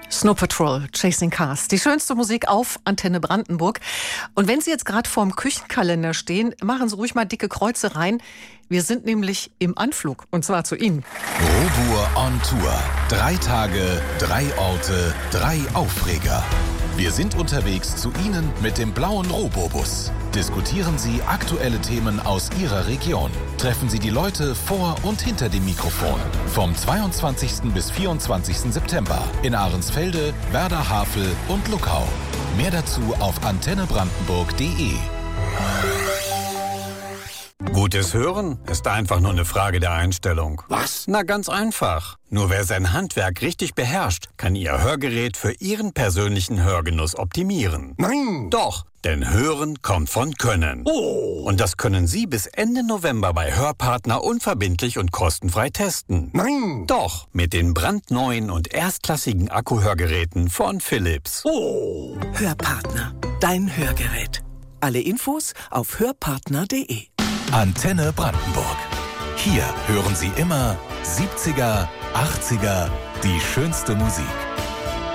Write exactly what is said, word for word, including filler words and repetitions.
Snow Patrol, Chasing Cars. Die schönste Musik auf Antenne Brandenburg. Und wenn Sie jetzt gerade vorm Küchenkalender stehen, machen Sie ruhig mal dicke Kreuze rein. Wir sind nämlich im Anflug, und zwar zu Ihnen. Robur on Tour. Drei Tage, drei Orte, drei Aufreger. Wir sind unterwegs zu Ihnen mit dem blauen Robobus. Diskutieren Sie aktuelle Themen aus Ihrer Region. Treffen Sie die Leute vor und hinter dem Mikrofon. Vom zweiundzwanzigsten bis vierundzwanzigsten September in Ahrensfelde, Werder-Havel und Luckau. Mehr dazu auf antenne brandenburg punkt de. Gutes Hören ist einfach nur eine Frage der Einstellung. Was? Na, ganz einfach. Nur wer sein Handwerk richtig beherrscht, kann Ihr Hörgerät für Ihren persönlichen Hörgenuss optimieren. Nein! Doch, denn Hören kommt von Können. Oh! Und das können Sie bis Ende November bei Hörpartner unverbindlich und kostenfrei testen. Nein! Doch, mit den brandneuen und erstklassigen Akkuhörgeräten von Philips. Oh! Hörpartner, dein Hörgerät. Alle Infos auf hörpartner punkt de. Antenne Brandenburg. Hier hören Sie immer siebziger, achtziger, die schönste Musik.